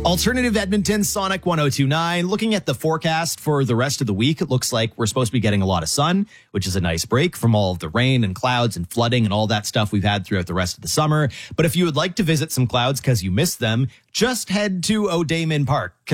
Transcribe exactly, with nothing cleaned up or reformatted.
Alternative Edmonton, Sonic one oh two point nine. Looking at the forecast for the rest of the week, it looks like we're supposed to be getting a lot of sun, which is a nice break from all of the rain and clouds and flooding and all that stuff we've had throughout the rest of the summer. But if you would like to visit some clouds because you missed them, just head to O'Dayman Park.